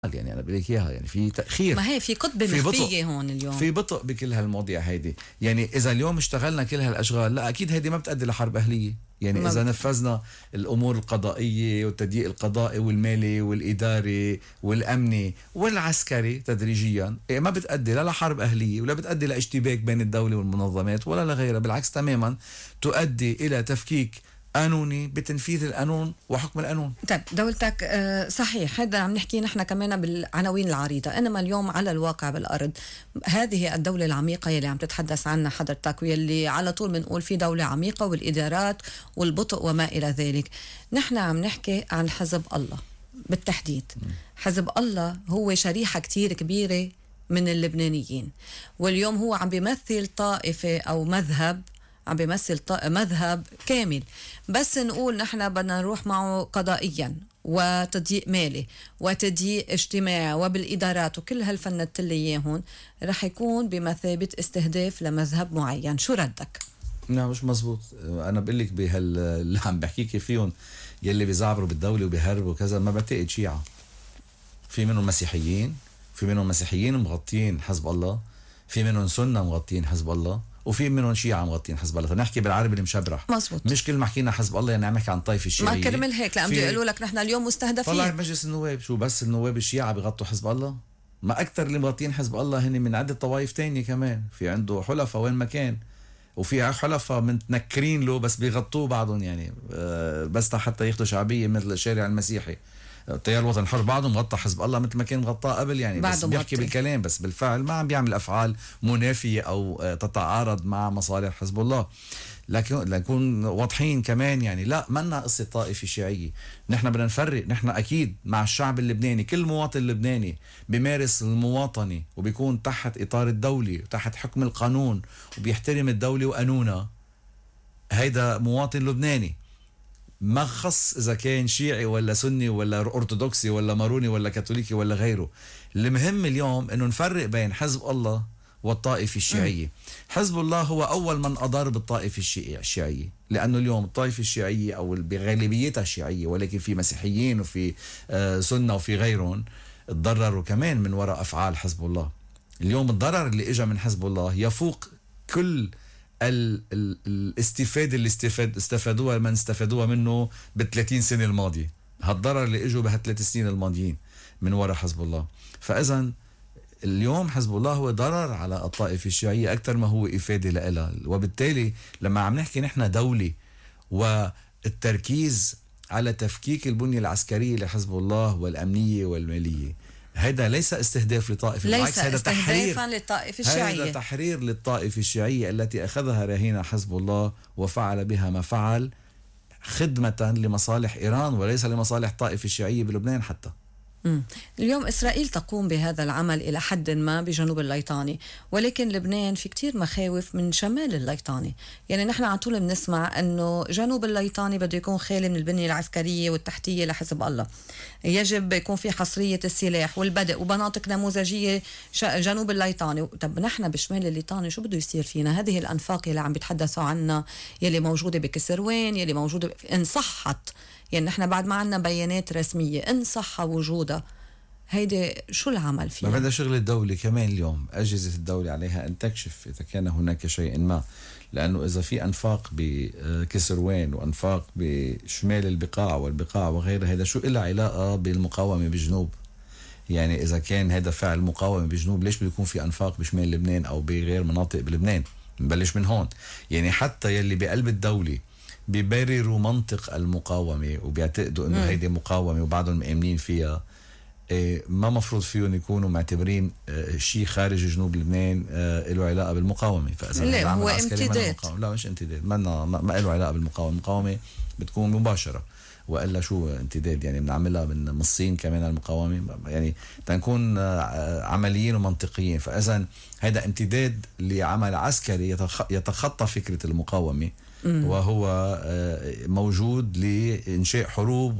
يعني أنا بقول لك إياها، يعني في تأخير، ما هي في قطبة مخفية هون اليوم، في بطء بكل هالمواضيع هيدي. يعني إذا اليوم اشتغلنا كل هالأشغال، لا أكيد هيدي ما بتأدي لحرب أهلية. يعني إذا نفذنا الأمور القضائية والتضييق القضائي والمالي والإداري والأمني والعسكري تدريجيا، ما بتأدي لا لحرب أهلية ولا بتأدي لاشتباك بين الدولة والمنظمات ولا لغيرها. بالعكس تماما، تؤدي إلى تفكيك قانوني بتنفيذ القانون وحكم القانون. طيب دولتك صحيح، هذا عم نحكي نحن كمان بالعناوين العريضة، إنما اليوم على الواقع بالأرض هذه الدولة العميقة يلي عم تتحدث عنها حضرتك، ويلي على طول بنقول في دولة عميقة والإدارات والبطء وما إلى ذلك. نحن عم نحكي عن حزب الله بالتحديد. حزب الله هو شريحة كتير كبيرة من اللبنانيين، واليوم هو عم بيمثل طائفة أو مذهب، عم بيمثل مذهب كامل. بس نقول نحن بدنا نروح معه قضائيا وتضييق مالي وتضييق اجتماعي وبالإدارات وكل هالفنت اللي اياهم، رح يكون بمثابة استهداف لمذهب معين. شو ردك؟ لا مش مزبوط. أنا بقول لك اللي عم بحكيكي فيهم يلي بيزعبروا بالدولة وبيهربوا كذا، ما بعتقد شيعة. في منهم مسيحيين، في منهم مسيحيين مغطين حزب الله، في منهم سنة مغطين حزب الله، وفي منهم شيعة مغطين حزب الله. نحكي بالعربي المشبرح. مزبوط. مش كل ما حكينا حزب الله يعني عم نحكي عن طائفة الشيعية. ما كرمل هيك لأ يقولوا لك نحن اليوم مستهدفين. طلع مجلس النواب، شو بس النواب الشيعة بيغطوا حزب الله؟ ما أكتر اللي مغطين حزب الله هن من عدة طوائف تانية كمان. في عنده حلفاء وين ما كان، وفي حلفاء متنكرين له بس بيغطوه بعضهم، يعني بس حتى ياخدوا شعبية مثل الشارع المسيحي. تيار الوطن الحر بعده مغطى حزب الله مثل ما كان مغطاه قبل، يعني بس بيحكي بالكلام، بس بالفعل ما عم بيعمل أفعال منافية أو تتعارض مع مصالح حزب الله. لكن نكون واضحين كمان، يعني لا منا قصة طائفة شيعية. نحن بدنا نفرق. نحن أكيد مع الشعب اللبناني، كل مواطن لبناني بيمارس المواطنة وبيكون تحت إطار الدولة وتحت حكم القانون وبيحترم الدولة وقانونها، هيدا مواطن لبناني. ما خص إذا كان شيعي ولا سني ولا أرثوذكسي ولا ماروني ولا كاثوليكي ولا غيره. المهم اليوم إنه نفرق بين حزب الله والطائفة الشيعية. حزب الله هو أول من أضر بالطائفة الشيعية، لأنه اليوم الطائفة الشيعية أو بغالبيتها الشيعية، ولكن في مسيحيين وفي سنة وفي غيرهم تضرروا كمان من وراء أفعال حزب الله. اليوم الضرر اللي إجا من حزب الله يفوق كل الاستفادة اللي استفادوها من استفادوها منه ب30 سنة الماضية. هالضرر اللي اجوا بها3 سنين الماضيين من وراء حزب الله. فإذا اليوم حزب الله هو ضرر على الطائفة الشيعية أكثر ما هو إفادة لها. وبالتالي لما عم نحكي نحن دولة والتركيز على تفكيك البنية العسكرية لحزب الله والأمنية والمالية، هذا ليس استهداف لطائفة، ليس هذا استهدافا للطائفة الشيعية، هذا تحرير للطائفة الشيعية التي أخذها رهينة حزب الله وفعل بها ما فعل خدمة لمصالح إيران وليس لمصالح الطائفة الشيعية بلبنان حتى. اليوم إسرائيل تقوم بهذا العمل إلى حد ما بجنوب الليطاني، ولكن لبنان في كتير مخاوف من شمال الليطاني. يعني نحن على طول بنسمع أنه جنوب الليطاني بده يكون خالي من البنية العسكرية والتحتية لحزب الله، يجب يكون في حصرية السلاح والبدء ومناطق نموذجية جنوب الليطاني. طب نحن بشمال الليطاني شو بده يصير فينا؟ هذه الأنفاق اللي عم بيتحدثوا عنها يلي موجودة بكسروان، يلي موجودة إن صحت، يعني نحن بعد ما عنا بيانات رسمية إن صح وجودها، هيدي شو العمل فيها؟ ما بدها شغل الدولة كمان. اليوم أجهزة الدولة عليها أن تكشف إذا كان هناك شيء ما، لأنه إذا في أنفاق بكسروان وأنفاق بشمال البقاع والبقاع وغيرها، هذا شو إلا علاقة بالمقاومة بجنوب؟ يعني إذا كان هذا فعل مقاومة بجنوب، ليش بيكون في أنفاق بشمال لبنان أو بغير مناطق بلبنان؟ نبلش من هون. يعني حتى يلي بقلب الدولة بيبرروا منطق المقاومة وبيعتقدوا انه هيدي مقاومة وبعضهم مؤمنين فيها، ما مفروض فيهم يكونوا معتبرين شيء خارج جنوب لبنان له علاقة بالمقاومة. لا هو امتداد. لا مش امتداد، ما له علاقة بالمقاومة. المقاومة بتكون مباشرة، وإلا شو امتداد؟ يعني بنعملها من الصين كمان المقاومة، يعني تنكون عمليين ومنطقيين. فإذا هذا امتداد لعمل عسكري يتخطى فكرة المقاومة، وهو موجود لإنشاء حروب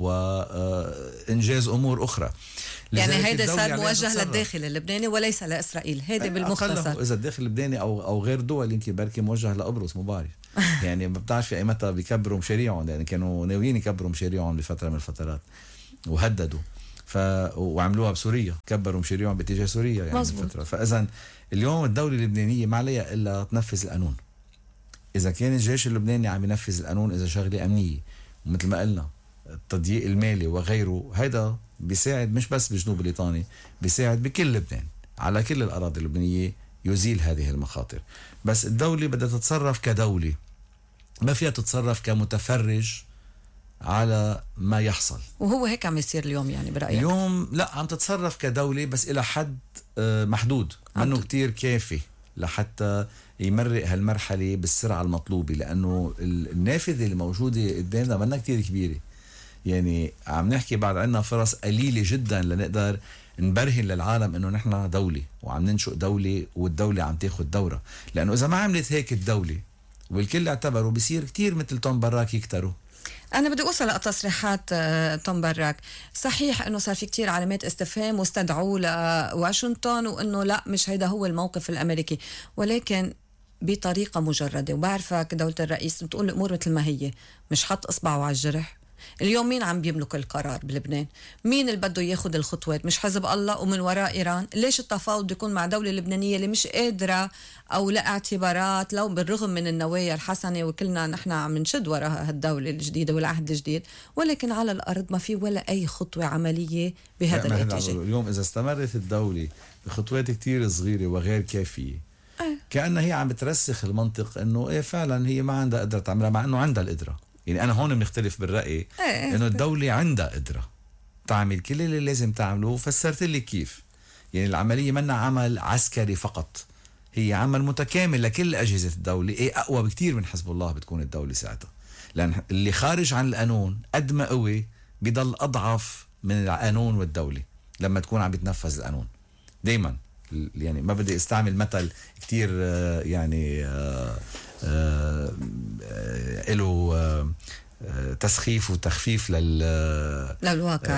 وإنجاز أمور أخرى. يعني هيدا صار موجه للداخل اللبناني وليس لإسرائيل. هيدا بالمختصر. إذا الداخل اللبناني أو غير دول، يمكن بركي موجه لقبرص، مو بعرف. يعني ما بتعرف ايمتى بيكبروا مشاريعهم، يعني كانوا ناويين يكبروا مشاريعهم بفترة من الفترات وهددوا. وعملوها بسوريا، كبروا مشاريعهم باتجاه سوريا يعني مزبوط. من فترة. فإذا اليوم الدولة اللبنانية ما عليها إلا تنفذ القانون. إذا كان الجيش اللبناني عم ينفذ القانون، إذا شغلة أمنية ومثل ما قلنا التضييق المالي وغيره، هيدا بيساعد مش بس بجنوب الليطاني، بيساعد بكل لبنان على كل الأراضي اللبنانية يزيل هذه المخاطر. بس الدولة بدها تتصرف كدولة، ما فيها تتصرف كمتفرج على ما يحصل. وهو هيك عم يصير اليوم يعني برأيك؟ اليوم لا، عم تتصرف كدولة بس إلى حد محدود، منه كتير كافي لحتى يمرق هالمرحلة بالسرعة المطلوبة، لأنه النافذة الموجودة قدامنا منا كتير كبيرة. يعني عم نحكي بعد عنا فرص قليلة جدا لنقدر نبرهن للعالم انه نحن دولة وعم ننشئ دولة، والدولة عم تاخد دورة. لأنه إذا ما عملت هيك الدولة والكل اعتبروا، بيصير كتير مثل توم براك يكتروا. أنا بدي أوصل لتصريحات توم براك. صحيح أنه صار في كتير علامات استفهام واستدعوا لواشنطن وأنه لا مش هيدا هو الموقف الأمريكي، ولكن بطريقة مجردة. وبعرفك دولة الرئيس بتقول الأمور مثل ما هي، مش حط إصبعه على الجرح. اليوم مين عم بيملك القرار بلبنان؟ مين اللي بده ياخد الخطوات؟ مش حزب الله ومن وراء إيران؟ ليش التفاوض بيكون مع دولة لبنانية اللي مش قادرة أو لا اعتبارات، لو بالرغم من النوايا الحسنة وكلنا نحن عم نشد وراء هالدولة الجديدة والعهد الجديد، ولكن على الأرض ما في ولا أي خطوة عملية بهذا الاتجاه. اليوم إذا استمرت الدولة بخطوات كتير صغيرة وغير كافية، كأنها هي عم بترسخ المنطق انه ايه فعلا هي ما عندها قدرة تعملها، مع انه عندها القدرة. يعني انا هون بنختلف بالرأي، انه الدولة عندها قدرة تعمل كل اللي لازم تعمله، وفسرت لي كيف. يعني العملية منا عمل عسكري فقط، هي عمل متكامل لكل أجهزة الدولة. ايه اقوى بكتير من حزب الله بتكون الدولة ساعتها، لان اللي خارج عن القانون قد ما قوي بيضل اضعف من القانون والدولة لما تكون عم بتنفذ القانون. دايما يعني ما بدي استعمل مثل كتير يعني له تسخيف وتخفيف للواقع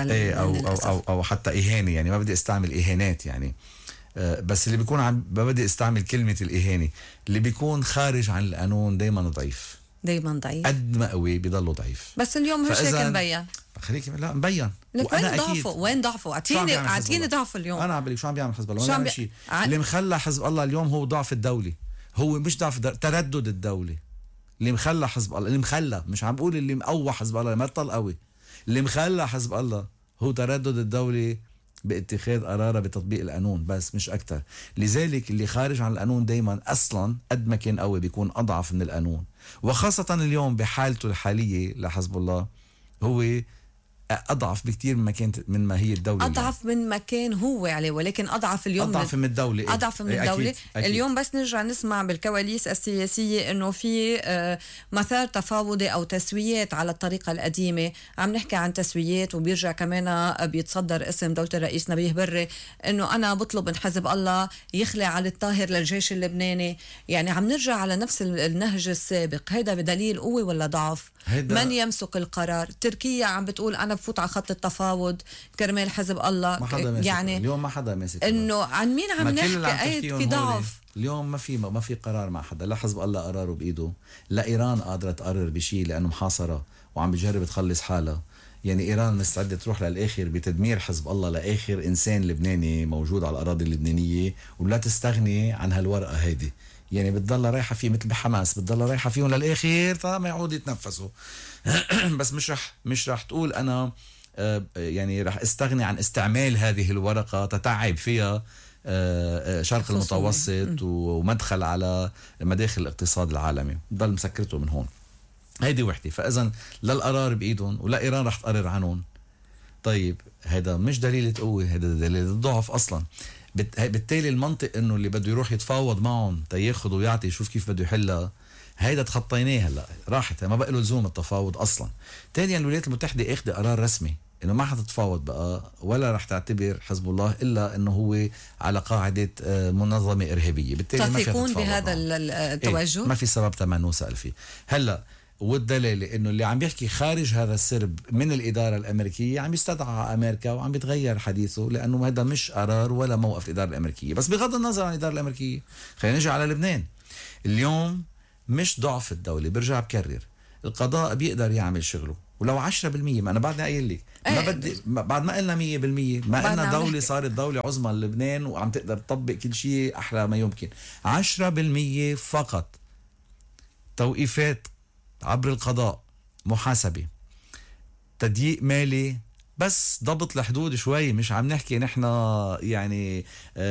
او حتى اهانه. يعني ما بدي استعمل اهانات يعني، بس اللي بيكون ما بدي استعمل كلمة الاهانة. اللي بيكون خارج عن القانون دايما ضعيف، دايما ضعيف، قد ما قوي بيضله ضعيف. بس اليوم مش هيك مبين. خليكي لا مبين. وين ضعفه؟ وين ضعفه؟ اعطيني ضعفه اليوم. انا عم بقول شو عم بيعمل حزب الله؟ ما بيعمل شيء. اللي مخلى حزب الله اليوم هو ضعف الدولة، هو مش ضعف تردد الدولة. اللي مخلى حزب الله، اللي مخلى، مش عم بقول اللي مقوى حزب الله، ما طل قوي. اللي مخلى حزب الله هو تردد الدولة باتخاذ قرارها بتطبيق القانون، بس مش أكتر. لذلك اللي خارج عن القانون دايما أصلا قد ما كان قوي بيكون أضعف من القانون، وخاصة اليوم بحالته الحالية لحزب الله هو أضعف بكتير من ما هي الدولة. أضعف من ما كان هو عليه، ولكن أضعف اليوم، أضعف من الدولة. أضعف من الدولة. أكيد. اليوم بس نرجع نسمع بالكواليس السياسية إنه في مسار تفاوضي أو تسويات على الطريقة القديمة. عم نحكي عن تسويات، وبيرجع كمان بيتصدر اسم دولة الرئيس نبيه بري إنه أنا بطلب من حزب الله يخلع علي الطاهر للجيش اللبناني. يعني عم نرجع على نفس النهج السابق. هذا بدليل قوة ولا ضعف؟ من يمسك القرار؟ تركيا عم بتقول أنا بفوت على خط التفاوض كرمال حزب الله. ما حدا ماسك. يعني اليوم ما حدا ماسك. إنه عن مين عم نحكي؟ في ضعف. اليوم ما في قرار مع حدا. لا حزب الله قراره بإيده، لا إيران قادرة تقرر بشيء لأنه محاصرة وعم بتجرب تخلص حالها. يعني إيران مستعدة تروح للآخر بتدمير حزب الله لآخر إنسان لبناني موجود على الأراضي اللبنانية، ولا تستغني عن هالورقة هيدي. يعني بتضل رايحة فيه مثل بحماس، بتضل رايحة فيهم للآخر طالما ما يعود يتنفسوا. بس مش رح تقول أنا يعني رح استغني عن استعمال هذه الورقة تتعب فيها شرق المتوسط ومدخل على مداخل الاقتصاد العالمي. ضل مسكرته من هون. هيدي وحدة. فإذن لا القرار بإيدهم ولا إيران رح تقرر عنهم. طيب هذا مش دليل قوة، هذا دليل الضعف أصلا. بالتالي المنطق إنه اللي بده يروح يتفاوض معهم تياخد ويعطي يشوف كيف بده يحلها، هيدا تخطيناه هلا، راحت، ما بقى له لزوم التفاوض اصلا. ثانيا الولايات المتحده اخذ قرار رسمي انه ما حتتفاوض بقى ولا رح تعتبر حزب الله الا انه هو على قاعده منظمه ارهابيه. بالتالي ما في تثقون بهذا التوجه؟ ما في سبب تمام نوصل فيه هلا. والدليل انه اللي عم بيحكي خارج هذا السرب من الاداره الامريكيه عم يستدعى امريكا وعم بيتغير حديثه، لانه هذا مش قرار ولا موقف الاداره الامريكيه. بس بغض النظر عن الاداره الامريكيه، خلينا نجي على لبنان. اليوم مش ضعف الدولة، برجع بكرر، القضاء بيقدر يعمل شغله ولو 10%. ما انا بعدني قايل لك ما بدي بعد ما قلنا 100%، ما قلنا دولة صارت دولة عظمى لبنان وعم تقدر تطبق كل شيء احلى ما يمكن. 10% فقط توقيفات عبر القضاء، محاسبة، تضييق مالي، بس ضبط الحدود شوي. مش عم نحكي نحن يعني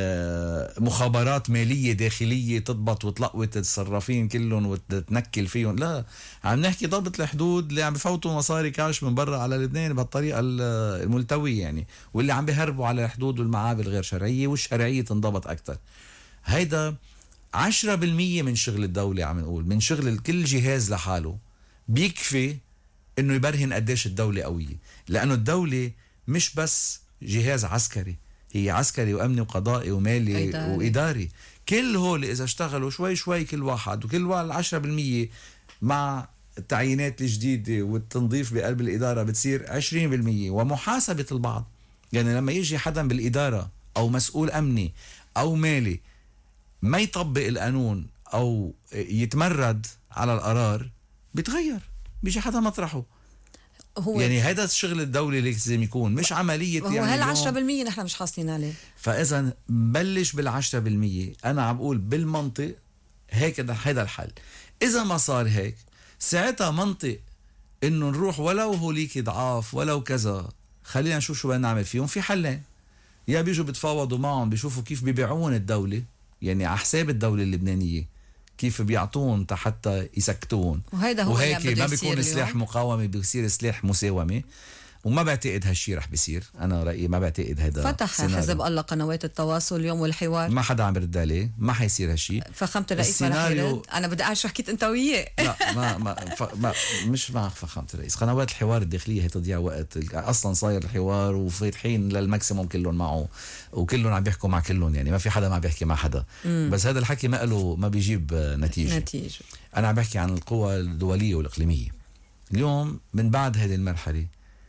مخابرات مالية داخلية تضبط وتلقوت الصرافين كلهم وتنكل فيهم، لا، عم نحكي ضبط الحدود اللي عم بفوتوا مصاري كاش من برا على لبنان بهالطريقة الملتوية يعني، واللي عم بيهربوا على الحدود والمعابر الغير شرعية، والشرعية تنضبط أكتر. هيدا 10% من شغل الدولة، عم نقول من شغل كل جهاز لحاله بيكفي انه يبرهن قديش الدولة قوية. لانه الدولة مش بس جهاز عسكري، هي عسكري وامني وقضائي ومالي واداري. كل هول اذا اشتغلوا شوي شوي كل واحد، وكل واحد 10% مع التعيينات الجديدة والتنظيف بقلب الإدارة بتصير 20%، ومحاسبة البعض. يعني لما يجي حدا بالإدارة أو مسؤول أمني أو مالي ما يطبق القانون أو يتمرد على القرار، بيتغير، بيجي حدا مطرحه. هو يعني هذا الشغل الدولي اللي لازم يكون، مش عملية هو يعني هل 10% نحن مش حاصلين عليه. فإذا بلش بال10%. أنا عم بقول بالمنطق هيك هذا الحل. إذا ما صار هيك ساعتها منطق إنه نروح ولو هوليك ضعاف ولو كذا، خلينا نشوف شو بدنا نعمل فيهم. في حلين، يا بيجوا بتفاوضوا معهم بيشوفوا كيف بيبيعون الدولة، يعني على حساب الدولة اللبنانية كيف بيعطون حتى يسكتون، وهيدا هو وهيك ما بيكون سلاح مقاومة، بيصير سلاح مساومة. وما بعتقد هالشي رح بيصير. أنا رأيي ما بعتقد هيدا فتح سيناريو. حزب الله قنوات التواصل اليوم والحوار، ما حدا عم برد عليه، ما حيصير هالشي. فخامة الرئيس ما رح يرد. أنا بدي أعرف شو حكيت أنت وياه. لا ما مش مع فخامة الرئيس. قنوات الحوار الداخلية هي تضيع وقت. أصلا صاير الحوار وفاتحين للماكسيموم كلهم معه، وكلهم عم بيحكوا مع كلهم، يعني ما في حدا ما بيحكي مع حدا. بس هذا الحكي ما بيجيب نتيجة. أنا عم بحكي عن القوى الدولية والإقليمية. اليوم من بعد هذه المرحلة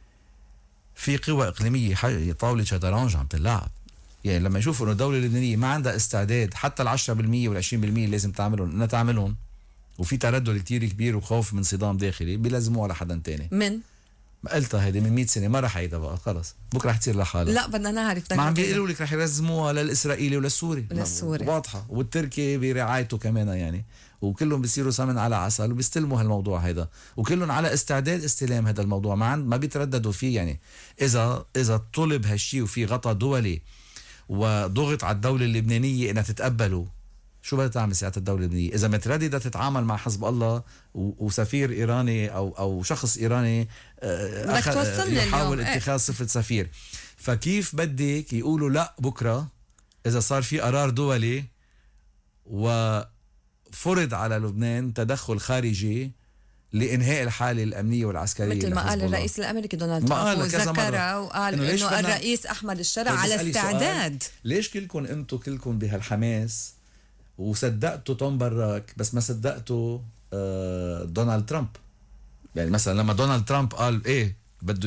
في قوى إقليمية طاولة شطرنج عم تلعب. يعني لما يشوفوا إنه الدولة اللبنانية ما عندها استعداد حتى 10% وال20% اللي لازم تعملهم إنها تعملهم، وفي تردد كتير كبير وخوف من صدام داخلي، بيلزموه على حدا تاني. من قلتها هيدي من 100 سنة ما رح عيدها بقى، خلص بكره رح تصير لحالها. لا بدنا نعرف. ما عم بيقولوا لك رح يلزموها للإسرائيلي وللسوري واضحة، والتركي برعايته كمان يعني، وكلهم بيصيروا سمن على عسل وبيستلموا هالموضوع هيدا، وكلهم على استعداد استلام هذا الموضوع، ما بيترددوا فيه. يعني إذا طلب هالشي وفي غطاء دولي وضغط على الدولة اللبنانية إنها تتقبله، شو بدها تعمل ساعة الدولة اللبنانية؟ إذا مترددة تتعامل مع حزب الله وسفير إيراني أو شخص إيراني يحاول اتخاذ صفة سفير، فكيف بدك يقولوا لا بكرة إذا صار في قرار دولي وفرض على لبنان تدخل خارجي لإنهاء الحالة الأمنية والعسكرية، مثل ما قال الرئيس الأمريكي دونالد ترامب وذكرها وقال إنه الرئيس أحمد الشرع على استعداد. ليش كلكم بهالحماس وصدقتوا توم براك بس ما صدقتوا دونالد ترامب؟ يعني مثلا لما دونالد ترامب قال ايه بده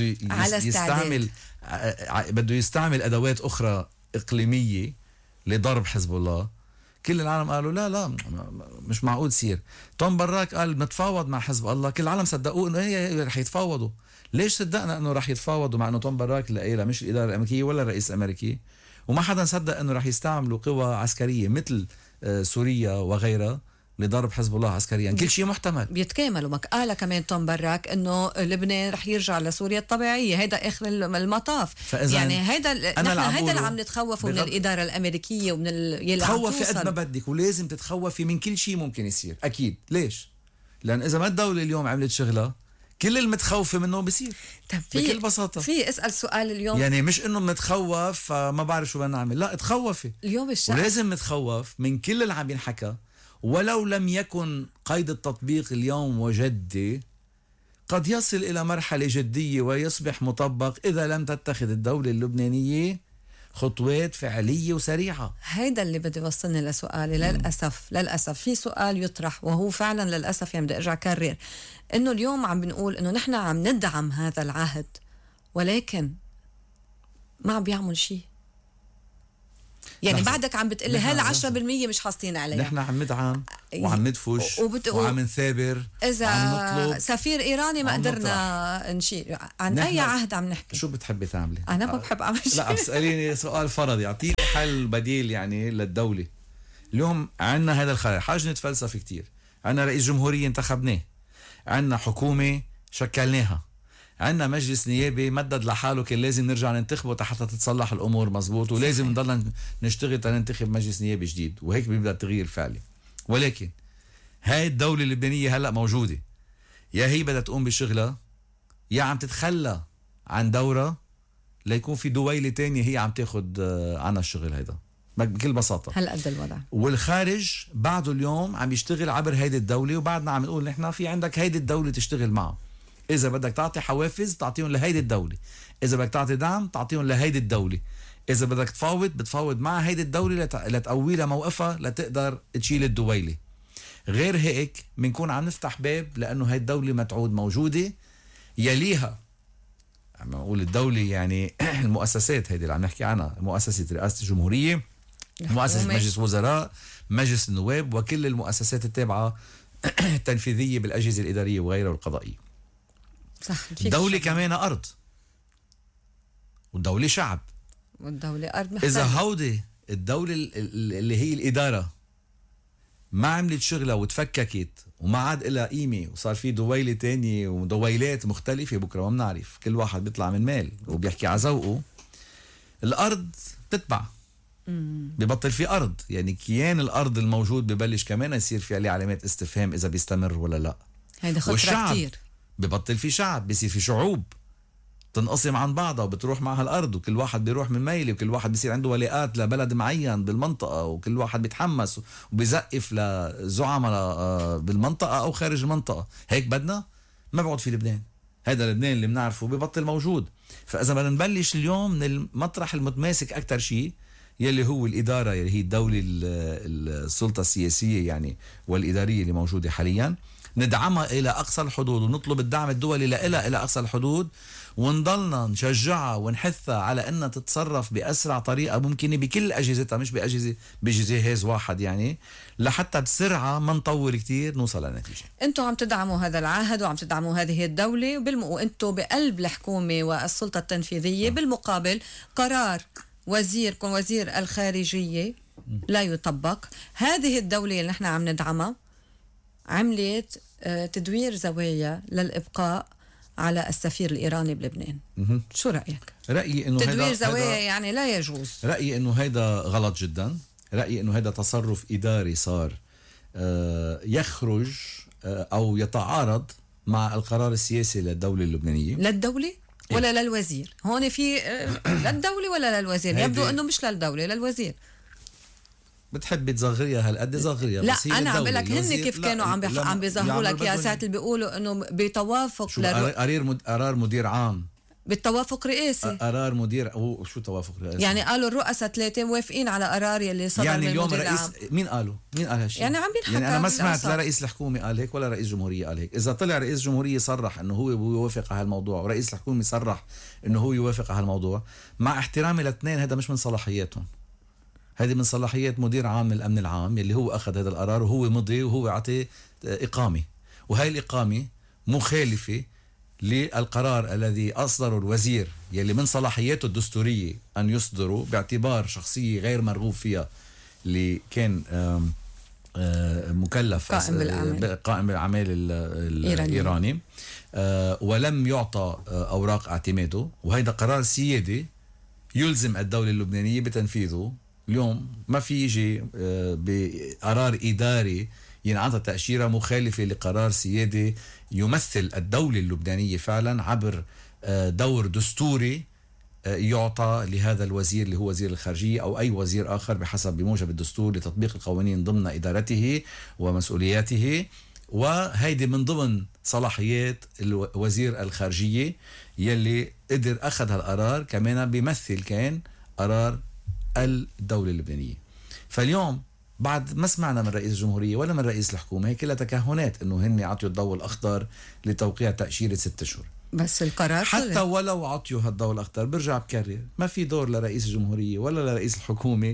يستعمل ادوات اخرى اقليميه لضرب حزب الله، كل العالم قالوا لا مش معقول تصير. توم براك قال بنتفاوض مع حزب الله، كل العالم صدقوه انه هي رح يتفاوضوا. ليش صدقنا انه رح يتفاوضوا مع انه توم براك اللي قايلها مش الاداره الامريكيه ولا الرئيس الامريكي؟ وما حدا صدق انه رح يستعملوا قوى عسكريه مثل سوريا وغيرها لضرب حزب الله عسكريا. كل شيء محتمل بيتكامل. وما قال كمان توم براك انه لبنان رح يرجع لسوريا الطبيعيه، هيدا اخر المطاف. يعني هيدا اللي عم نتخوفه من الاداره الامريكيه ومن يلي عم توصل. تخوفي قد ما بدك، ولازم تتخوفي من كل شيء ممكن يصير اكيد. ليش؟ لان اذا ما الدوله اليوم عملت شغلها كل المتخوفه منه بيصير بكل بساطه. في اسال سؤال اليوم، يعني مش انه متخوف فما بعرف شو بدنا نعمل، لا اتخوفي اليوم الشعب ولازم نتخوف من كل اللي عم ينحكى، ولو لم يكن قيد التطبيق اليوم وجدي قد يصل إلى مرحلة جدية ويصبح مطبق إذا لم تتخذ الدولة اللبنانية خطوات فعلية وسريعة. هيدا اللي بدي يوصلني لسؤالي. للأسف في سؤال يطرح، وهو فعلا للأسف يعني بدي أرجع كرر إنه اليوم عم بنقول إنه نحن عم ندعم هذا العهد، ولكن ما عم بيعمل شيء. يعني لحظة. بعدك عم بتقلي نحن- هلا لحظة. 10% مش حاطين عليها. نحن عم ندعم وعم ندفش وعم نثابر إذا وعم نطلب. سفير إيراني ما وعم قدرنا نشيل. عن أي عهد عم نحكي؟ شو بتحبي تعملي؟ أنا ما بحب أعمل شيء. لا عم تسأليني سؤال فرضي، يعطيني حل بديل يعني للدولة. اليوم عنا هذا الخيار، حاجة نتفلسف كتير. عنا رئيس جمهورية انتخبناه، عنا حكومة شكلناها، عنا مجلس نيابي مدد لحاله كان لازم نرجع ننتخبه حتى تتصلح الأمور مزبوط، ولازم نضلنا نشتغل تننتخب مجلس نيابي جديد، وهيك بيبدأ التغيير الفعلي. ولكن هاي الدولة اللبنانية هلأ موجودة، يا هي بدها تقوم بشغلها يا عم تتخلى عن دورة ليكون في دويلة تانية هي عم تاخد عنا الشغل هيدا بكل بساطة. هل قد الوضع؟ والخارج بعده اليوم عم يشتغل عبر هيدي الدولة، وبعدنا عم نقول نحن في عندك هيدي الدولة تشتغل معه. إذا بدك تعطي حوافز تعطيهم لهيدي الدولة، إذا بدك تعطي دعم تعطيهم لهيدي الدولة، إذا بدك تفاوض بتفاوض مع هيدي الدولة لتقوي لها موقفها لتقدر تشيل الدويلة. غير هيك بنكون عم نفتح باب لأنه هاي الدولة ما تعود موجودة. يليها عم نقول الدولة يعني المؤسسات هيدي اللي عم نحكي عنها، مؤسسة رئاسة الجمهورية، مؤسسة مجلس وزراء، مجلس النواب، وكل المؤسسات التابعة التنفيذية بالأجهزة الإدارية وغيرها والقضائية. صح. الدولة كمان أرض، والدولة شعب. والدولة أرض. إذا هودي الدولة اللي هي الإدارة ما عملت شغلها وتفككت وما عاد إلها قيمة وصار في دويلة تانية ودويلات مختلفة بكرة ما بنعرف، كل واحد بيطلع من مال وبيحكي على ذوقه، الأرض تتبع، ببطل في أرض. يعني كيان الأرض الموجود ببلش كمان يصير في عليه علامات استفهام إذا بيستمر ولا لا. هيدا خطرة كتير. ببطل في شعب، بيصير في شعوب تنقسم عن بعضها وبتروح معها الأرض، وكل واحد بيروح من ميله، وكل واحد بيصير عنده ولاءات لبلد معين بالمنطقة، وكل واحد بيتحمس وبيزقف لزعماء بالمنطقة أو خارج المنطقة. هيك بدنا ما بقعد في لبنان. هذا لبنان اللي بنعرفه ببطل موجود. فإذا بدنا نبلش اليوم من المطرح المتماسك أكتر شيء يلي هو الإدارة، يلي هي الدولة السلطة السياسية يعني والإدارية اللي موجودة حاليا، ندعمها إلى أقصى الحدود ونطلب الدعم الدولي لها إلى أقصى الحدود، ونضلنا نشجعها ونحثها على أنها تتصرف بأسرع طريقة ممكنة بكل أجهزتها، مش بجهاز واحد يعني، لحتى بسرعة ما نطول كتير نوصل لنتيجة. انتوا عم تدعموا هذا العهد وعم تدعموا هذه الدولة وانتوا بقلب الحكومة والسلطة التنفيذية. بالمقابل قرار وزيركم وزير الخارجية لا يطبق. هذه الدولة اللي نحن عم ندعمها عملت تدوير زوايا للإبقاء على السفير الإيراني بلبنان. شو رأيك؟ رأيي إنه تدوير زوايا يعني لا يجوز. رأيي إنه هيدا غلط جدا. رأيي إنه هيدا تصرف إداري صار يخرج أو يتعارض مع القرار السياسي للدولة اللبنانية. للدولة ولا للوزير؟ هون في للدولة ولا للوزير؟ يبدو إنه مش للدولة، للوزير. بتحبي تصغريها هالقد صغريها. لا انا عم بقول لك هن كيف كانوا عم بيظهروا لك يا ساعات اللي بيقولوا انه بتوافق قرار مدير عام بالتوافق رئاسي. قرار مدير شو توافق رئاسي؟ يعني قالوا الرؤساء 3 موافقين على قرار يلي صدر يعني من اليوم المدير رئيس العام. مين قال هالشيء؟ يعني عم بينحكى. يعني انا ما سمعت لا رئيس الحكومه قال هيك ولا رئيس جمهوريه قال هيك. اذا طلع رئيس جمهوريه صرح انه هو يوافق على هالموضوع ورئيس الحكومه صرح انه هو يوافق على هالموضوع، مع احترامي الاثنين هذا مش من صلاحياتهم. هذه من صلاحيات مدير عام الأمن العام اللي هو أخذ هذا القرار وهو مضي وهو عطي إقامة، وهي الإقامة مخالفة للقرار الذي أصدره الوزير يلي من صلاحياته الدستورية أن يصدره باعتبار شخصية غير مرغوب فيها اللي كان مكلف قائم بالأعمال الإيراني ولم يعطى أوراق اعتماده، وهذا قرار سيادي يلزم الدولة اللبنانية بتنفيذه. اليوم ما في يجي بقرار إداري ينعطى تأشيرة مخالفة لقرار سيادي يمثل الدولة اللبنانية فعلا عبر دور دستوري يعطى لهذا الوزير اللي هو وزير الخارجية أو أي وزير آخر بموجب الدستور لتطبيق القوانين ضمن إدارته ومسؤولياته. وهيدي من ضمن صلاحيات وزير الخارجية يلي قدر أخذ هالقرار كمان بيمثل كان قرار الدولة اللبنانية. فاليوم بعد ما سمعنا من رئيس الجمهورية ولا من رئيس الحكومة، هي كلها تكهنات انه هن عطيوا الضوء الاخضر لتوقيع تأشيرة 6 أشهر. بس القرار حتى ولو عطيوا هالضوء الاخضر برجع بكرر ما في دور لرئيس الجمهورية ولا لرئيس الحكومة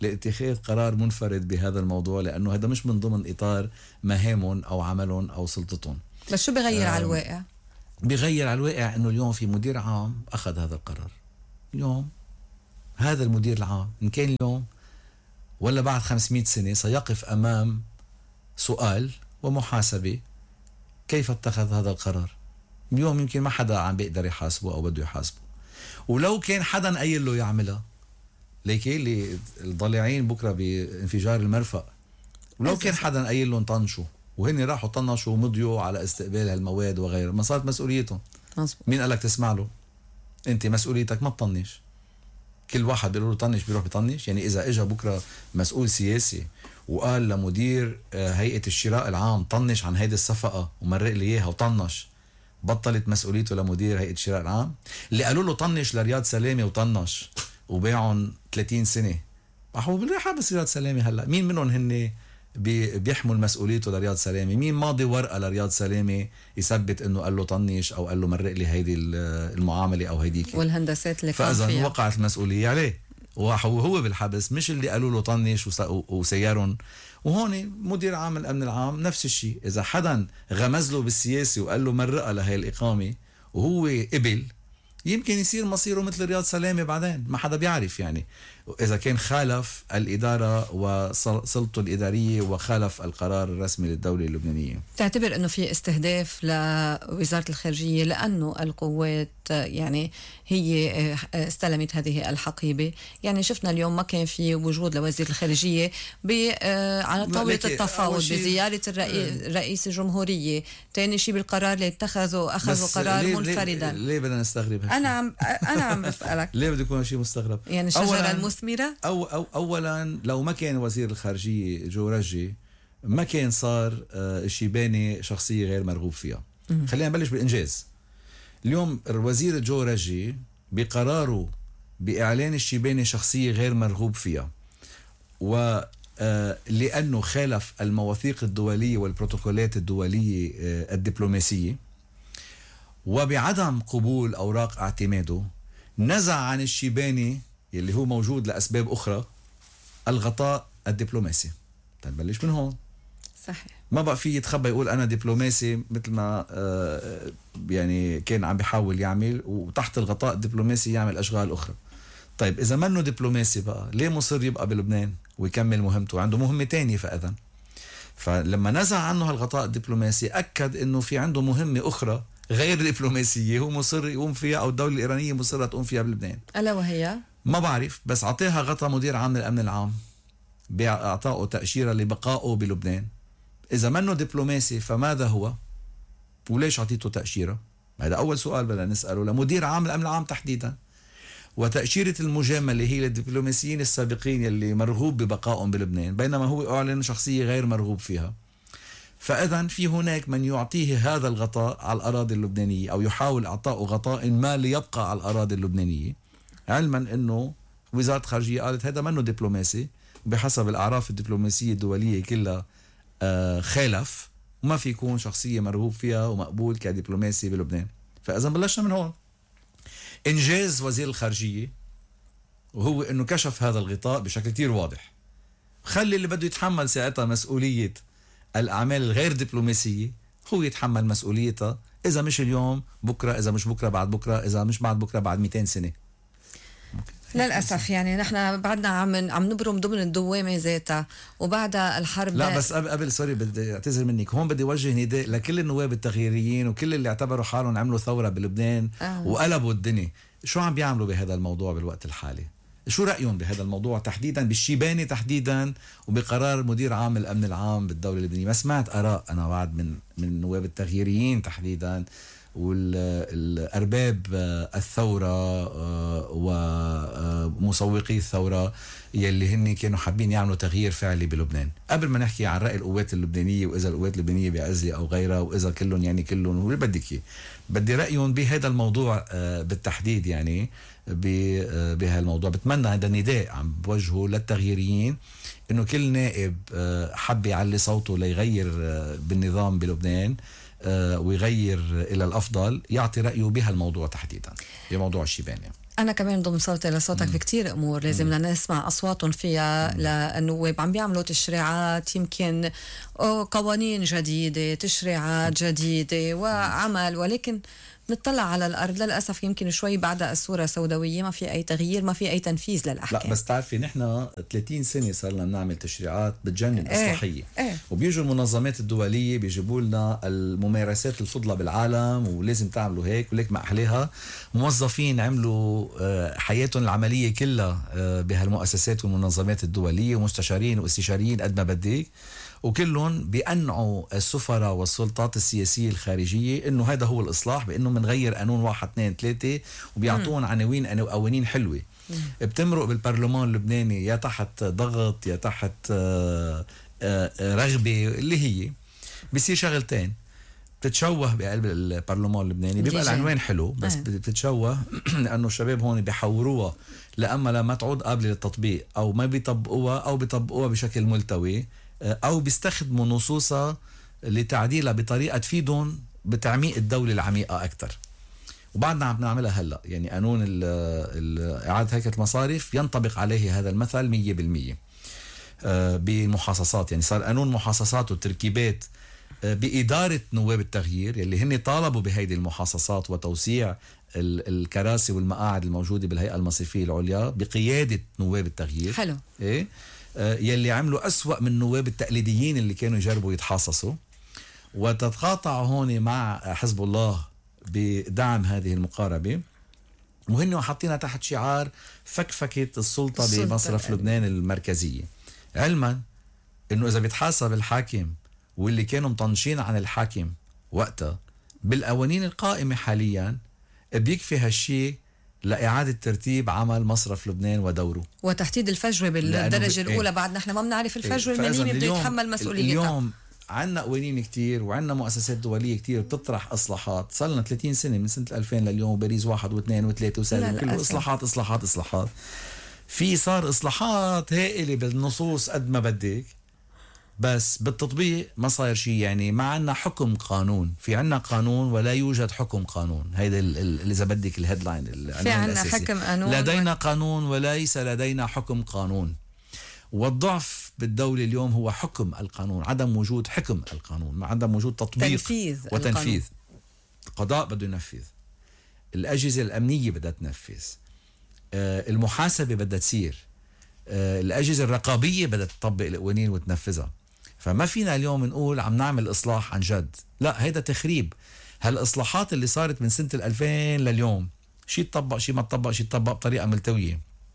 لاتخاذ قرار منفرد بهذا الموضوع، لأنه هذا مش من ضمن إطار مهامهم أو عملهم أو سلطتهم. بس شو بغير على الواقع؟ بغير على الواقع أنه اليوم في مدير عام أخذ هذا القرار. اليوم هذا المدير العام إن كان اليوم ولا بعد 500 سنة سيقف أمام سؤال ومحاسبة كيف اتخذ هذا القرار. اليوم يمكن ما حدا عم بيقدر يحاسبه أو بده يحاسبه، ولو كان حدا قايل له يعملها، ليكي اللي الضالعين بكرة بانفجار المرفأ، ولو كان حدا قايل لهم طنشوا وهن راحوا طنشوا ومضيوا على استقبال هالمواد وغيرها، ما صارت مسؤوليتهم. مزبوط. مين قالك تسمع له؟ انت مسؤوليتك ما تطنش. كل واحد بيقول له طنش بيروح بيطنش. يعني اذا اجى بكره مسؤول سياسي وقال لمدير هيئة الشراء العام طنش عن هيدي الصفقة ومرق لي اياها وطنش، بطلت مسؤوليته لمدير هيئة الشراء العام؟ اللي قالوا له طنش لرياض سلامة وطنش وباعهم 30 سنة، راحوا بالراحة بس رياض سلامة هلا مين منهم هن بيحمل مسؤوليته لرياض سلامة؟ مين ماضي ورقة لرياض سلامة يثبت انه قال له طنش او قال له مرق لي هيدي المعاملة او هيديك والهندسات اللي كان فيها؟ فاذا وقعت المسؤولية عليه وهو بالحبس، مش اللي قالوا له طنش وسيارهم. وهون مدير عام الامن العام نفس الشيء، اذا حدا غمز له بالسياسي وقال له مرقها لهي الاقامة وهو قبل، يمكن يصير مصيره مثل رياض سلامة بعدين، ما حدا بيعرف. يعني إذا كان خالف الإدارة وسلطته الإدارية وخالف القرار الرسمي للدولة اللبنانية. تعتبر أنه في استهداف لوزارة الخارجية لأنه القوات يعني هي استلمت هذه الحقيبة؟ يعني شفنا اليوم ما كان في وجود لوزير الخارجية على طاولة التفاوض بزيارة رئيس الجمهورية. تاني شيء بالقرار اللي أخذوا قرار منفردا. ليه بدنا نستغرب؟ أنا عم بسألك ليه بده يكون شيء مستغرب؟ يعني الشجرة المثمرة؟ أولا لو ما كان وزير الخارجية جو رجي ما كان صار الشيباني شخصية غير مرغوب فيها. خلينا نبلش بالإنجاز. اليوم الوزير جو رجي بقراره بإعلان الشيباني شخصية غير مرغوب فيها، لأنه خالف المواثيق الدولية والبروتوكولات الدولية الدبلوماسية، وبعدم قبول أوراق اعتماده نزع عن الشيباني اللي هو موجود لأسباب أخرى الغطاء الدبلوماسي. تنبلش من هون. صحيح. ما بقى فيه يتخبى يقول أنا دبلوماسي مثل ما يعني كان عم بيحاول يعمل، وتحت الغطاء الدبلوماسي يعمل أشغال أخرى. طيب إذا منه دبلوماسي بقى ليه مصر يبقى بلبنان ويكمل مهمته؟ عنده مهمة تانية. فلما نزع عنه الغطاء الدبلوماسي أكد إنه في عنده مهمة أخرى غير دبلوماسية هو مصر يقوم فيها، أو الدولة الإيرانية مصرة تقوم فيها بلبنان. ألا وهي؟ ما بعرف، بس أعطيها غطاء مدير عام الأمن العام بأعطائه تأشيرة لبقائه بلبنان. إذا منه دبلوماسي فماذا هو؟ وليش أعطيته تأشيرة؟ هذا أول سؤال بدنا نسأله لمدير عام الأمن العام تحديدا. وتأشيرة المجاملة هي للدبلوماسيين السابقين يلي مرغوب ببقائهم بلبنان، بينما هو أعلن شخصية غير مرغوب فيها. فإذا في هناك من يعطيه هذا الغطاء على الأراضي اللبنانية أو يحاول إعطاء غطاء ما ليبقى على الأراضي اللبنانية، علما أنه وزارة الخارجية قالت هذا منه دبلوماسي، وبحسب الأعراف الدبلوماسية الدولية كلها خالف، وما في يكون شخصية مرغوب فيها ومقبول كدبلوماسي بلبنان. فإذا بلشنا من هون. إنجاز وزير الخارجية وهو أنه كشف هذا الغطاء بشكل كتير واضح، خلي اللي بده يتحمل ساعتها مسؤولية الأعمال الغير دبلوماسية هو يتحمل مسؤوليتها، إذا مش اليوم بكرة، إذا مش بكرة بعد بكرة، إذا مش بعد بكرة بعد 200 سنة. للأسف يعني نحن بعدنا عم نبرم ضمن الدوامة ذاتها وبعدها الحرب. لا بس قبل سوري بدي اعتذر منك، هون بدي وجه نداء لكل النواب التغييريين وكل اللي اعتبروا حالهم عملوا ثورة بلبنان وقلبوا الدنيا. شو عم بيعملوا بهذا الموضوع بالوقت الحالي؟ شو رأيهم بهذا الموضوع تحديدا، بالشيباني تحديدا، وبقرار مدير عام الأمن العام بالدولة اللبنانية؟ ما سمعت آراء أنا بعد من النواب التغييريين تحديدا والأرباب الثورة ومسوقي الثورة يلي هن كانوا حابين يعملوا تغيير فعلي بلبنان. قبل ما نحكي عن رأي القوات اللبنانية وإذا القوات اللبنانية بعزلة أو غيرها وإذا كلهم يعني كلهم واللي بدك، بدي رأيهم بهذا الموضوع بالتحديد. يعني بهذا الموضوع بتمنى هذا النداء عم بوجهه للتغييريين إنه كل نائب حب يعلي صوته ليغير بالنظام بلبنان ويغير إلى الأفضل يعطي رأيه بهالموضوع تحديدا بموضوع الشيباني. أنا كمان ضم صوتي لصوتك في كتير أمور لازم لنا نسمع أصواتهم فيها، لأنه عم بيعملوا تشريعات، يمكن قوانين جديدة، تشريعات جديدة وعمل، ولكن نطلع على الأرض للأسف يمكن شوي بعدها الصورة سوداوية، ما في أي تغيير، ما في أي تنفيذ للأحكام. لا بس تعرفي نحن 30 سنة صار لنا نعمل تشريعات بتجنن إصلاحية. وبيجوا المنظمات الدولية بيجيبوا لنا الممارسات الفضلى بالعالم ولازم تعملوا هيك وليك ما أحلاها. موظفين عملوا حياتهم العملية كلها بهالمؤسسات والمنظمات الدولية، ومستشارين واستشاريين قد ما بدك، وكلهم بيقنعوا السفراء والسلطات السياسية الخارجية إنه هذا هو الإصلاح، بإنه منغير قانون 1 2 3 وبيعطون قوانين حلوة. بتمرق بالبرلمان اللبناني يا تحت ضغط يا تحت رغبة، اللي هي بيصير شغلتين: بتتشوه بقلب البرلمان اللبناني، بيبقى العنوان حلو بس بتتشوه لأنه الشباب هون بيحوروها لما تعود قابلة للتطبيق، أو ما بيطبقوها أو بيطبقوها بشكل ملتوي، أو بيستخدموا نصوصها لتعديلها بطريقة تفيدهم بتعميق الدولة العميقة أكتر. وبعدنا عم نعملها هلأ، يعني قانون إعادة هيكلة المصارف ينطبق عليه هذا المثل 100% بمحاصصات. يعني صار قانون محاصصات وتركيبات بإدارة نواب التغيير يلي هن طالبوا بهيدي المحاصصات وتوسيع الكراسي والمقاعد الموجودة بالهيئة المصرفية العليا بقيادة نواب التغيير. حلو. إيه؟ يلي عملوا أسوأ من نواب التقليديين اللي كانوا يجربوا يتحاصصوا، وتتقاطعوا هون مع حزب الله بدعم هذه المقاربة، وهن حاطينها تحت شعار فكفكة السلطة بمصرف لبنان المركزية، علما انه اذا بيتحاسب الحاكم واللي كانوا مطنشين عن الحاكم وقتها بالقوانين القائمة حاليا بيكفي هالشي لإعادة ترتيب عمل مصرف لبنان ودوره وتحديد الفجوة بالدرجة الأولى. بعد نحن ما بنعرف الفجوة المالية بده يتحمل مسؤوليتها. اليوم عنا قوانين كتير وعنا مؤسسات دولية كتير بتطرح إصلاحات. صار لنا 30 سنة من سنة 2000 لليوم، باريس 1 و2 و3 و7 كله إصلاحات إصلاحات إصلاحات. في صار إصلاحات هائلة بالنصوص قد ما بدك، بس بالتطبيق ما صاير شيء. يعني ما عنا حكم قانون، في عنا قانون ولا يوجد حكم قانون. هيدا اللي إذا بدك الهيدلاين. في عنا حكم قانون، لدينا قانون وليس لدينا حكم قانون. والضعف بالدولة اليوم هو حكم القانون، عدم وجود حكم القانون، عدم وجود تطبيق تنفيذ وتنفيذ. القضاء بده ينفذ، الأجهزة الأمنية بدها تنفذ، المحاسبة بدها تصير، الأجهزة الرقابية بدها تطبق القوانين وتنفذها. فما فينا اليوم نقول عم نعمل إصلاح عن جد، لا، هيدا تخريب. هالإصلاحات اللي صارت من سنة 2000 لليوم شي تطبق شي ما تطبق، شي تطبق بطريقة ملتوية،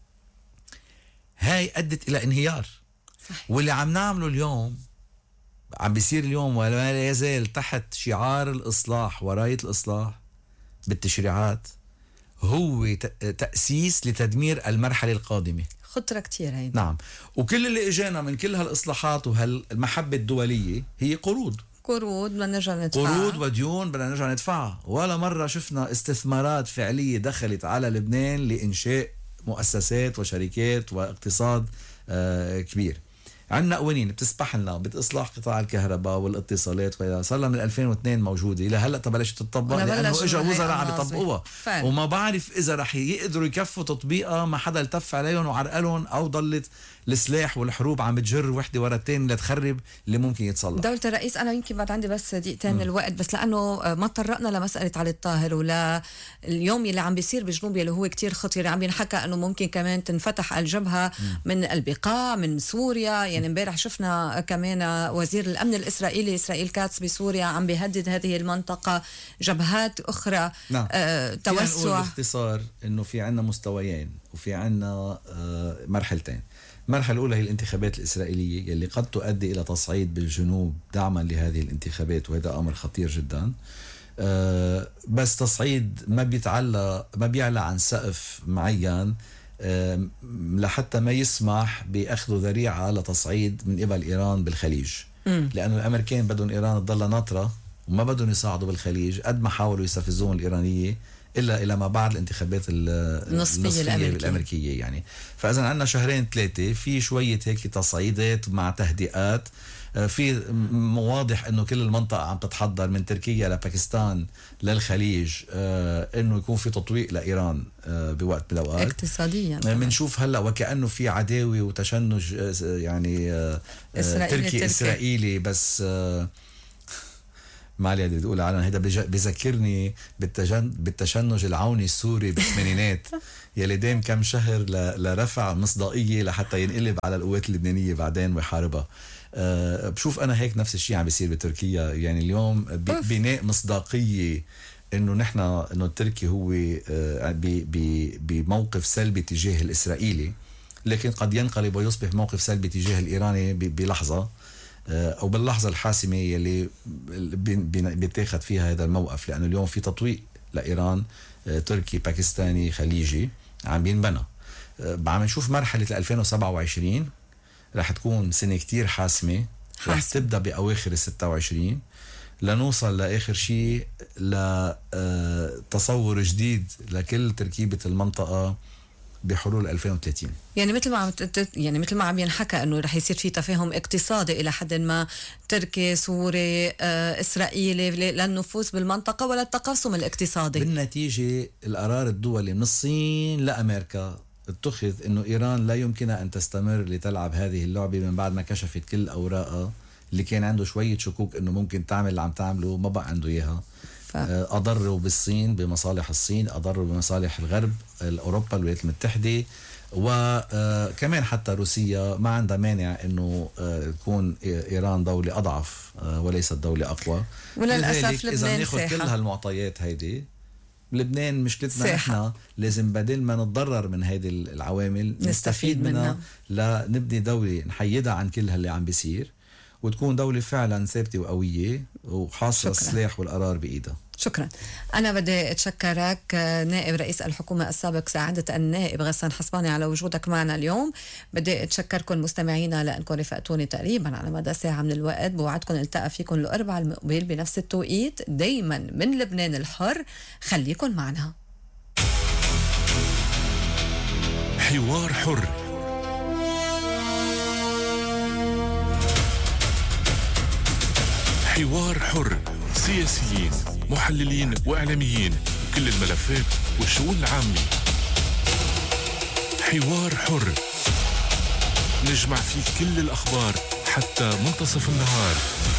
هاي أدت إلى انهيار. صحيح. واللي عم نعمله اليوم عم بيصير اليوم ولا يزال تحت شعار الإصلاح وراية الإصلاح بالتشريعات، هو تأسيس لتدمير المرحلة القادمة. خطرة كتير هيدا. نعم. وكل اللي اجانا من كل هالإصلاحات وهالمحبة الدولية هي قروض بدنا نرجع ندفعها، قروض وديون بدنا نرجع ندفعها. ولا مرة شفنا استثمارات فعلية دخلت على لبنان لإنشاء مؤسسات وشركات واقتصاد كبير. عندنا قوانين بتسمح لنا بإصلاح قطاع الكهرباء والاتصالات، صار لها من 2002 موجودة إلى هلا بلشت تطبق، لأنه إجا وزراء عم يطبقوها، وما بعرف إذا رح يقدروا يكفوا تطبيقها. ما حدا التف عليهم وعرقلهم، أو ضلت السلاح والحروب عم بتجر وحده ورا الثانيه لتخرب اللي ممكن يتصلح. دولة الرئيس، أنا يمكن بعد عندي بس دقيقتين من الوقت، بس لأنه ما تطرقنا لمسألة علي الطاهر ولا اليوم اللي عم بيصير بجنوب اللي هو كتير خطير. عم ينحكى أنه ممكن كمان تنفتح الجبهة من البقاع من سوريا. يعني امبارح شفنا كمان وزير الأمن الإسرائيلي إسرائيل كاتس بسوريا عم بيهدد هذه المنطقة، جبهات أخرى. نعم. توسع. باختصار إنه في عنا مستويين وفي عنا مرحلتين. المرحلة الأولى هي الانتخابات الإسرائيلية يلي قد تؤدي إلى تصعيد بالجنوب دعما لهذه الانتخابات، وهذا أمر خطير جدا. بس تصعيد ما بيعلى عن سقف معين لحتى ما يسمح بأخذ ذريعة لتصعيد من قبل إيران بالخليج. لأن الأمريكان بدهم إيران تضل ناطرة وما بدهم يصعدوا بالخليج قد ما حاولوا يستفزون الإيرانية إلا إلى ما بعد الانتخابات النصفية الأمريكية. يعني فإذا عندنا 2-3 شهر في شوية هيك تصعيدات مع تهدئات. في واضح انه كل المنطقة عم تتحضر من تركيا لباكستان للخليج انه يكون في تطويق لإيران بوقت من الأوقات اقتصاديا. بنشوف هلا وكأنه في عداوة وتشنج يعني تركي إسرائيلي بس ما علي بدي اقول على هيدا بذكرني بالتشنج العوني السوري بالثمانينات يلي دام كم شهر لرفع مصداقيه لحتى ينقلب على القوات اللبنانيه بعدين ويحاربها. بشوف انا هيك نفس الشيء عم بيصير بتركيا، يعني اليوم بناء مصداقيه انه التركي هو بموقف سلبي تجاه الاسرائيلي، لكن قد ينقلب ويصبح موقف سلبي تجاه الايراني بلحظه او باللحظه الحاسمه يلي بيتاخد فيها هذا الموقف، لانه اليوم في تطويق لايران تركي باكستاني خليجي عم بينبنى. عم نشوف مرحله 2027 رح تكون سنه كتير حاسمه، رح تبدا باواخر ال26 لنوصل لاخر شيء لتصور جديد لكل تركيبه المنطقه بحلول 2030. يعني مثل ما عم ينحكى انه رح يصير في تفاهم اقتصادي الى حد ما تركي سوري اسرائيلي للنفوذ بالمنطقه ولا التقاسم الاقتصادي. بالنتيجه القرار الدولي من الصين لامريكا اتخذ انه ايران لا يمكنها ان تستمر لتلعب هذه اللعبه من بعد ما كشفت كل اوراقها، اللي كان عنده شويه شكوك انه ممكن تعمل اللي عم تعمله ما بقى عنده اياها. أضروا بالصين بمصالح الصين، أضروا بمصالح الغرب أوروبا الولايات المتحدة، وكمان حتى روسيا ما عندها مانع أنه تكون إيران دولة أضعف وليست دولة أقوى. وللأسف لبنان إذا ناخد كل هالمعطيات هيدي لبنان مشكلتنا نحن لازم بدل ما نتضرر من هذه العوامل نستفيد منها لنبني دولة نحيدها عن كل هاللي عم بيصير وتكون دولة فعلا ثابتة وقوية وحاصلة السلاح والقرار بإيدها. شكرا. أنا بدي أتشكرك نائب رئيس الحكومة السابق سعادة النائب غسان حصباني على وجودك معنا اليوم. بدي أتشكركم مستمعينا لأنكم رفقتوني تقريبا على مدى ساعة من الوقت. بوعدكم التقى فيكم الأربعاء المقبل بنفس التوقيت دايما من لبنان الحر. خليكن معنا. حوار حر، حوار حر، سياسيين، محللين وإعلاميين، كل الملفات والشؤون العامة. حوار حر، نجمع فيه كل الأخبار حتى منتصف النهار.